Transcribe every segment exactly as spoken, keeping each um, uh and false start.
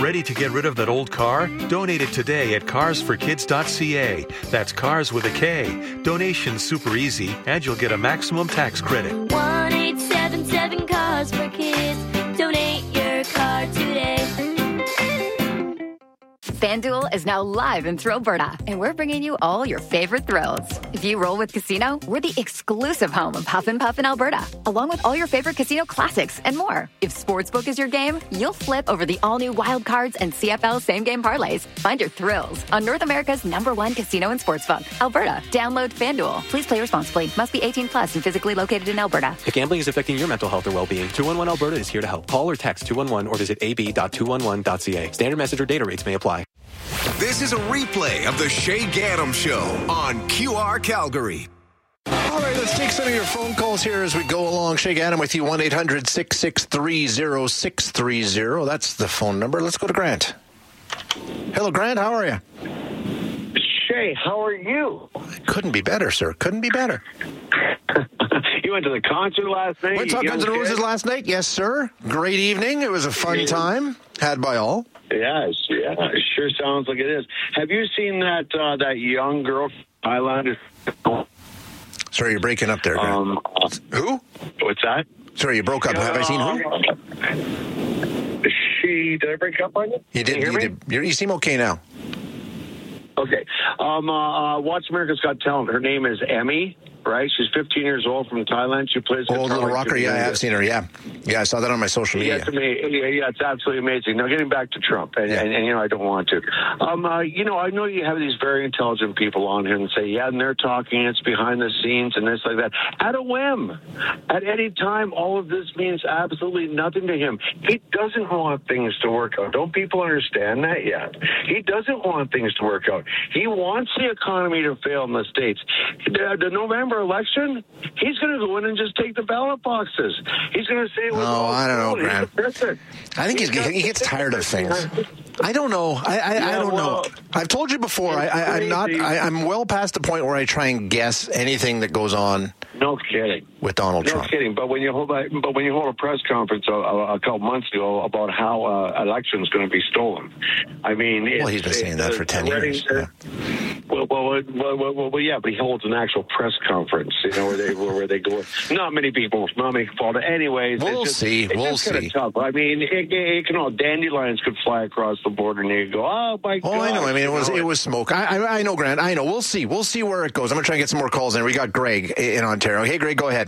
Ready to get rid of that old car? Donate it today at cars for kids dot c a. That's cars with a K. Donation's super easy, and you'll get a maximum tax credit. one eight seven seven Cars for Kids. Donate your car today. FanDuel is now live in Thrillberta, and we're bringing you all your favorite thrills. If you roll with Casino, we're the exclusive home of Huff and Puff in Alberta, along with all your favorite casino classics and more. If Sportsbook is your game, you'll flip over the all-new Wild Cards and C F L same-game parlays. Find your thrills on North America's number one casino and sportsbook, Alberta. Download FanDuel. Please play responsibly. Must be eighteen plus and physically located in Alberta. If gambling is affecting your mental health or well-being, two one one Alberta is here to help. Call or text two one one or visit a b dot two one one dot c a. Standard message or data rates may apply. This is a replay of the Shay Gaddam Show on Q R Calgary. All right, let's take some of your phone calls here as we go along. Shay Gaddam with you, one eight hundred six six three oh six three oh. That's the phone number. Let's go to Grant. Hello, Grant. How are you? Shay, how are you? Couldn't be better, sir. Couldn't be better. You went to the concert last night? Went to Guns N' Roses last night? Yes, sir. Great evening. It was a fun time. Had by all. Yes, yeah, it sure sounds like it is. Have you seen that uh, that young girl from Thailand? Sorry, you're breaking up there, Grant. Um, who? What's that? Sorry, you broke up. Have I seen who? She, did I break up on you? You did. You, you, did. You're, you seem okay now. Okay. Um, uh, uh, Watch America's Got Talent. Her name is Emmy, right? She's fifteen years old from Thailand. She plays Old Little Rocker. Yeah, I have seen her. Yeah. Yeah, I saw that on my social media. Yeah, it's amazing. Yeah, it's absolutely amazing. Now, getting back to Trump, and, Yeah. and, and you know, I don't want to. Um, uh, you know, I know you have these very intelligent people on here and say, yeah, and they're talking, it's behind the scenes and this like that. At a whim. At any time, all of this means absolutely nothing to him. He doesn't want things to work out. Don't people understand that yet? He doesn't want things to work out. He wants the economy to fail in the States. The, the November election, he's going to go in and just take the ballot boxes. He's going to say, well, No, I don't know, he's Grant. the president. I think he's, He's got- he gets tired of things. I don't know. I, I, I Yeah, don't well, know. I've told you before. I, it's I, I'm not. crazy. I, I'm well past the point where I try and guess anything that goes on No kidding. with Donald No Trump. kidding. But when you hold a, but when you hold a press conference a, a, a couple months ago about how uh, election's going to be stolen, I mean, Well, it's- he's been saying that it's- for ten already- years. Yeah. Well, well, well, well, well, well, yeah, but he holds an actual press conference, you know, where they where they go. Not many people, not many people. Anyways, We'll it's just, see. It's We'll just kinda see. Tough. I mean, it, it can all dandelions could fly across the border, and you go, oh my god. Oh, I know. I mean, it was You know, it was smoke. I, I I know, Grant. I know. We'll see. We'll see where it goes. I'm gonna try and get some more calls in. We got Greg in Ontario. Hey, Greg, go ahead.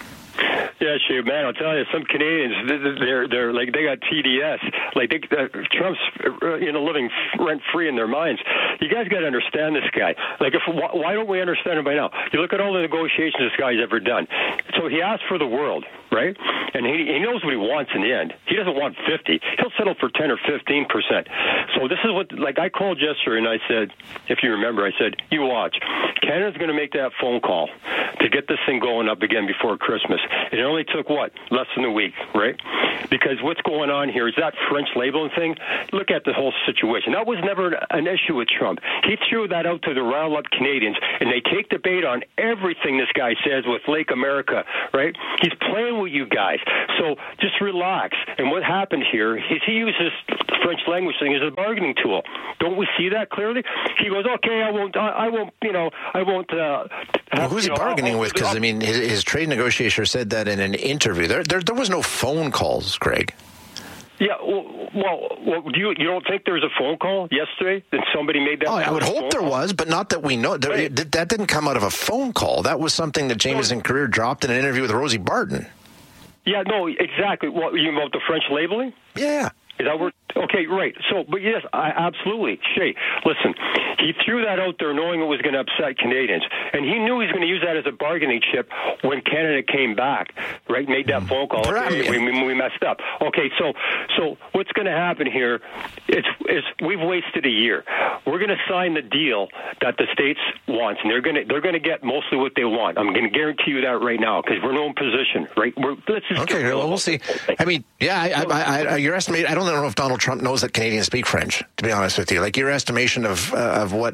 Yeah, shoot, man, I'll tell you, some Canadians, they're they're like they got T D S, like they, uh, Trump's uh, you know living rent free in their minds. You guys got to understand this guy. Like, if why don't we understand him by now? You look at all the negotiations this guy's ever done. So he asked for the world, right? And he he knows what he wants in the end. He doesn't want fifty. He'll settle for ten or fifteen percent. So this is what, like, I called yesterday and I said, if you remember, I said, you watch. Canada's going to make that phone call to get this thing going up again before Christmas. It only took, what, less than a week, right? Because what's going on here is that French labeling thing. Look at the whole situation. That was never an issue with Trump. He threw that out to the rile-up Canadians, and they take the bait on everything this guy says with Lake America, right? He's playing with you guys. So just relax. And what happened here is he uses French language thing as a bargaining tool. Don't we see that clearly? He goes, okay, I won't, I, I won't, you know, I won't. Uh, have, Well, who's he you know, bargaining I'll, with? Because, I mean, his, his trade negotiator said that in an interview. There, there, there was no phone calls, Greg. Yeah, well, well, well, do you you don't think there was a phone call yesterday that somebody made that? Oh, I would phone hope there call? was, but not that we know. There, Right. it, that didn't come out of a phone call. That was something that Jameson Career dropped in an interview with Rosie Barton. Yeah, no, exactly. What you about the French labeling? Yeah. Is that where? Okay, right. So, but yes, I absolutely. Shay, listen, he threw that out there knowing it was going to upset Canadians, and he knew he was going to use that as a bargaining chip when Canada came back. Right, made that phone call. Okay, we, we, we messed up. Okay, so so what's going to happen here? Is is we've wasted a year. We're going to sign the deal that the states wants, and they're going to they're going to get mostly what they want. I'm going to guarantee you that right now because we're in position. Right, we're, let's just Okay, well, we'll see. I mean, yeah, I, I, I, your estimate. I don't know if Donald Trump knows that Canadians speak French. To be honest with you, like your estimation of uh, of what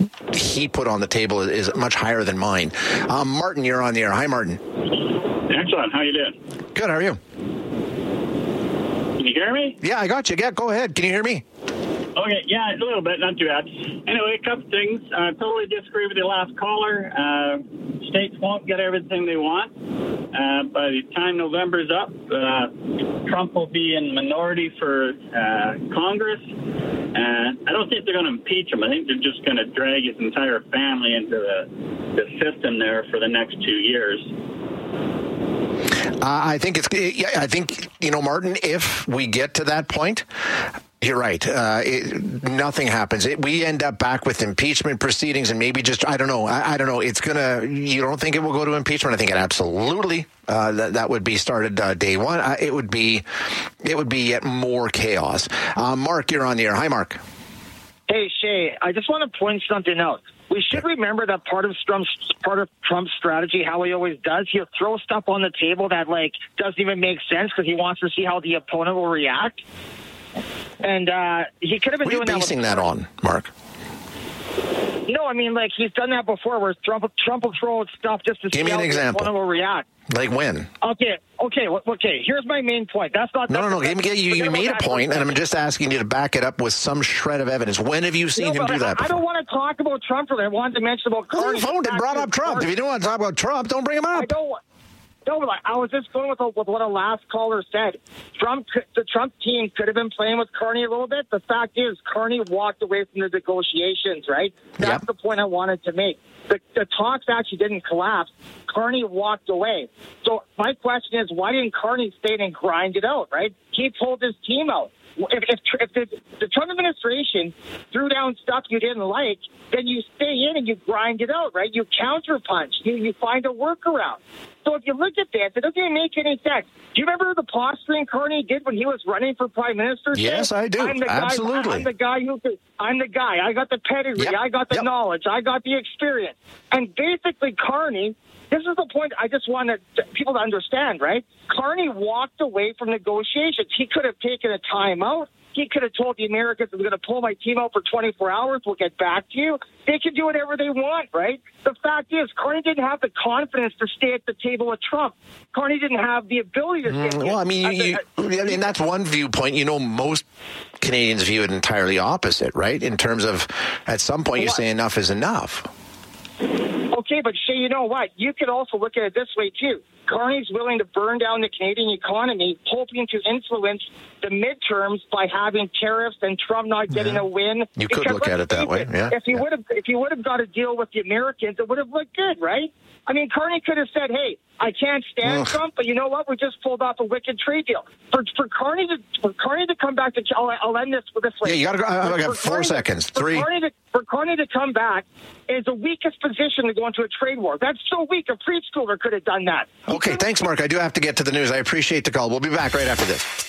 he put on the table is much higher than mine. Um, Martin, you're on the air. Hi, Martin. Excellent. How you doing? Good. How are you? Can you hear me? Yeah, I got you. Yeah, go ahead. Can you hear me? Okay, yeah, a little bit, not too bad. Anyway, a couple things. I uh, totally disagree with the last caller. Uh, states won't get everything they want. Uh, by the time November's up, uh, Trump will be in minority for uh, Congress. And I don't think they're going to impeach him. I think they're just going to drag his entire family into the, the system there for the next two years. Uh, I think it's. Yeah, I think you know, Martin. If we get to that point, you're right. Uh, it, nothing happens. It, we end up back with impeachment proceedings, and maybe just I don't know. I, I don't know. It's gonna. You don't think it will go to impeachment? I think it absolutely. Uh, that that would be started uh, day one. Uh, it would be. It would be yet more chaos. Uh, Mark, you're on the air. Hi, Mark. Hey, Shay. I just want to point something out. We should remember that part of Trump's part of Trump's strategy, how he always does, he'll throw stuff on the table that like doesn't even make sense because he wants to see how the opponent will react. And uh, he could have been what doing are you basing that, that on, Mark? No, I mean like he's done that before, where Trump Trump will throw out stuff just to Give see me how an the example. opponent will react. Like when? Okay, okay, okay. Here's my main point. That's not. No, that's no, no. the, You, you made a point, and I'm just asking you to back it up with some shred of evidence. When have you seen no, him do that I, before? I don't want to talk about Trump. I wanted to mention about Well, Carney. the phone did brought up Trump. If you don't want to talk about Trump, don't bring him up. I don't want. No, I was just going with, with what a last caller said. Trump, the Trump team could have been playing with Carney a little bit. The fact is, Carney walked away from the negotiations, right? That's yep. the point I wanted to make. The, the talks actually didn't collapse. Carney walked away. So my question is, why didn't Carney stay and grind it out, right? He pulled his team out. If, if, if the, the Trump administration threw down stuff you didn't like, then you stay in and you grind it out, right? You counterpunch. You, you find a workaround. So if you look at this, it doesn't make any sense. Do you remember the posturing Carney did when he was running for prime minister? Yes, I do. I'm the Absolutely. Guy, I'm the guy who. I'm the guy. I got the pedigree. Yep. I got the yep. knowledge. I got the experience. And basically, Carney. This is the point I just wanted people to understand, right? Carney walked away from negotiations. He could have taken a timeout. He could have told the Americans, I'm going to pull my team out for twenty-four hours. We'll get back to you. They can do whatever they want, right? The fact is, Carney didn't have the confidence to stay at the table with Trump. Carney didn't have the ability to stay. Mm, well, I mean, you, you, I mean, that's one viewpoint. You know, most Canadians view it entirely opposite, right? In terms of, at some point, you say enough is enough. Okay, but Shay, you know what? You could also look at it this way, too. Carney's willing to burn down the Canadian economy, hoping to influence the midterms by having tariffs and Trump not getting yeah. a win. You could look at it that way, yeah. If he yeah. would have, if he would have got a deal with the Americans, it would have looked good, right? I mean, Carney could have said, "Hey, I can't stand Ugh. Trump, but you know what? We just pulled off a wicked trade deal." For for Carney to for Carney to come back to, I'll, I'll end this this way. Yeah, you got to go. I got four Carney, seconds. For Three. Carney to, for Carney to come back is the weakest position to go into a trade war. That's so weak. A preschooler could have done that. Okay, thanks, Mark. I do have to get to the news. I appreciate the call. We'll be back right after this.